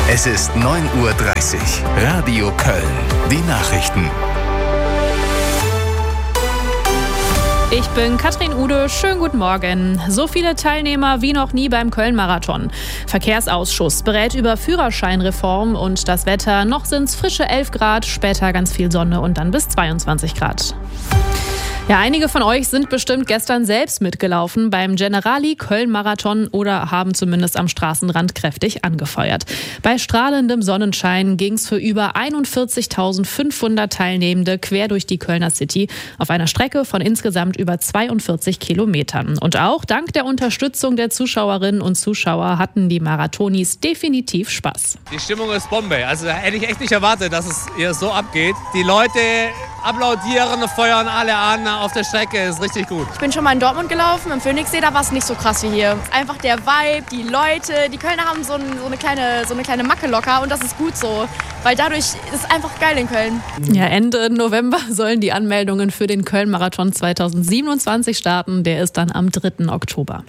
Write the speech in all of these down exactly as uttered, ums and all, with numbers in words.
Es ist neun Uhr dreißig. Radio Köln. Die Nachrichten. Ich bin Katrin Ude. Schönen guten Morgen. So viele Teilnehmer wie noch nie beim Köln-Marathon. Verkehrsausschuss berät über Führerscheinreform und das Wetter. Noch sind es frische elf Grad, später ganz viel Sonne und dann bis zweiundzwanzig Grad. Ja, einige von euch sind bestimmt gestern selbst mitgelaufen beim Generali Köln-Marathon oder haben zumindest am Straßenrand kräftig angefeuert. Bei strahlendem Sonnenschein ging es für über einundvierzigtausendfünfhundert Teilnehmende quer durch die Kölner City auf einer Strecke von insgesamt über zweiundvierzig Kilometern. Und auch dank der Unterstützung der Zuschauerinnen und Zuschauer hatten die Marathonis definitiv Spaß. Die Stimmung ist Bombe. Also da hätte ich echt nicht erwartet, dass es hier so abgeht. Die Leute applaudieren, feuern alle an auf der Strecke, ist richtig gut. Ich bin schon mal in Dortmund gelaufen, im Phoenixsee, da war es nicht so krass wie hier. Einfach der Vibe, die Leute, die Kölner haben so, ein, so, eine kleine, so eine kleine Macke locker und das ist gut so, weil dadurch ist es einfach geil in Köln. Ja, Ende November sollen die Anmeldungen für den Köln-Marathon zweitausendsiebenundzwanzig starten, der ist dann am dritten Oktober.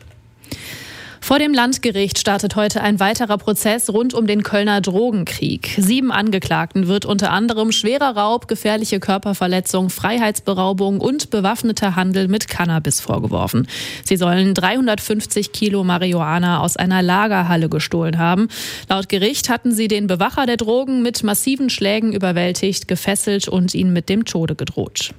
Vor dem Landgericht startet heute ein weiterer Prozess rund um den Kölner Drogenkrieg. Sieben Angeklagten wird unter anderem schwerer Raub, gefährliche Körperverletzung, Freiheitsberaubung und bewaffneter Handel mit Cannabis vorgeworfen. Sie sollen dreihundertfünfzig Kilo Marihuana aus einer Lagerhalle gestohlen haben. Laut Gericht hatten sie den Bewacher der Drogen mit massiven Schlägen überwältigt, gefesselt und ihn mit dem Tode gedroht.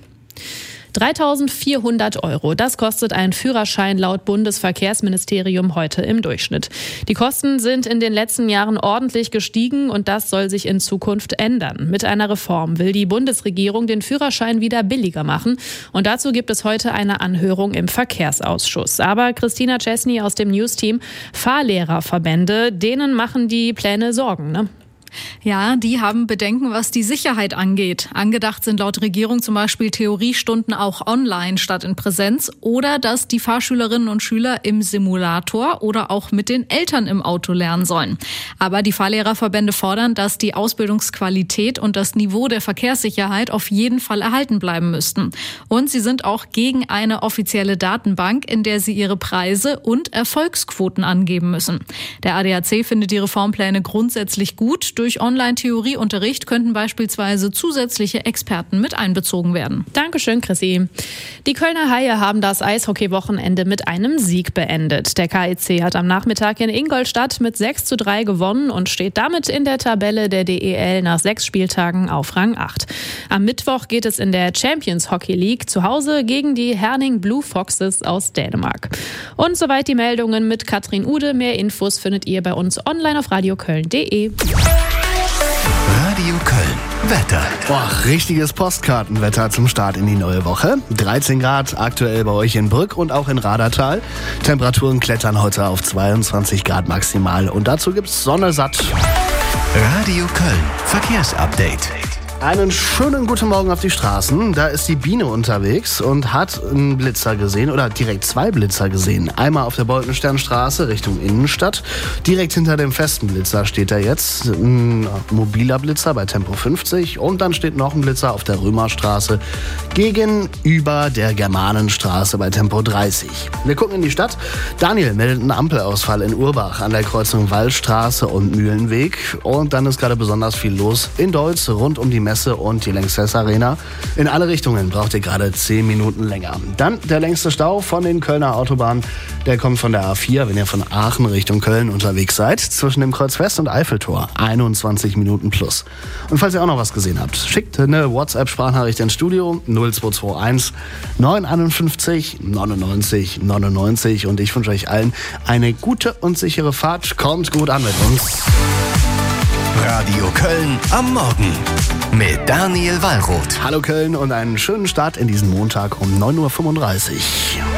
dreitausendvierhundert Euro, das kostet ein Führerschein laut Bundesverkehrsministerium heute im Durchschnitt. Die Kosten sind in den letzten Jahren ordentlich gestiegen und das soll sich in Zukunft ändern. Mit einer Reform will die Bundesregierung den Führerschein wieder billiger machen und dazu gibt es heute eine Anhörung im Verkehrsausschuss. Aber Christina Chesney aus dem News-Team, Fahrlehrerverbände, denen machen die Pläne Sorgen, ne? Ja, die haben Bedenken, was die Sicherheit angeht. Angedacht sind laut Regierung zum Beispiel Theoriestunden auch online statt in Präsenz oder dass die Fahrschülerinnen und Schüler im Simulator oder auch mit den Eltern im Auto lernen sollen. Aber die Fahrlehrerverbände fordern, dass die Ausbildungsqualität und das Niveau der Verkehrssicherheit auf jeden Fall erhalten bleiben müssten. Und sie sind auch gegen eine offizielle Datenbank, in der sie ihre Preise und Erfolgsquoten angeben müssen. Der A D A C findet die Reformpläne grundsätzlich gut. Durch Online-Theorieunterricht könnten beispielsweise zusätzliche Experten mit einbezogen werden. Dankeschön, Chrissy. Die Kölner Haie haben das Eishockey-Wochenende mit einem Sieg beendet. Der K I C hat am Nachmittag in Ingolstadt mit sechs zu drei gewonnen und steht damit in der Tabelle der D E L nach sechs Spieltagen auf Rang acht. Am Mittwoch geht es in der Champions Hockey League zu Hause gegen die Herning Blue Foxes aus Dänemark. Und soweit die Meldungen mit Katrin Ude. Mehr Infos findet ihr bei uns online auf radioköln punkt de. Radio Köln. Wetter. Boah, richtiges Postkartenwetter zum Start in die neue Woche. dreizehn Grad aktuell bei euch in Brück und auch in Radertal. Temperaturen klettern heute auf zweiundzwanzig Grad maximal. Und dazu gibt's Sonne satt. Radio Köln. Verkehrsupdate. Einen schönen guten Morgen auf die Straßen. Da ist die Biene unterwegs und hat einen Blitzer gesehen oder direkt zwei Blitzer gesehen. Einmal auf der Boltensternstraße Richtung Innenstadt. Direkt hinter dem festen Blitzer steht da jetzt ein mobiler Blitzer bei Tempo fünfzig. Und dann steht noch ein Blitzer auf der Römerstraße gegenüber der Germanenstraße bei Tempo dreißig. Wir gucken in die Stadt. Daniel meldet einen Ampelausfall in Urbach an der Kreuzung Wallstraße und Mühlenweg. Und dann ist gerade besonders viel los in Deutz rund um die Messe und die Lanxess Arena. In alle Richtungen braucht ihr gerade zehn Minuten länger. Dann der längste Stau von den Kölner Autobahnen. Der kommt von der A vier, wenn ihr von Aachen Richtung Köln unterwegs seid. Zwischen dem Kreuzfest und Eiffeltor. einundzwanzig Minuten plus. Und falls ihr auch noch was gesehen habt, schickt eine WhatsApp-Sprachnachricht ins Studio null zwei zwei eins neun fünf eins neunundneunzig neunundneunzig. Und ich wünsche euch allen eine gute und sichere Fahrt. Kommt gut an mit uns. Radio Köln am Morgen mit Daniel Wallroth. Hallo Köln und einen schönen Start in diesen Montag um neun Uhr fünfunddreißig.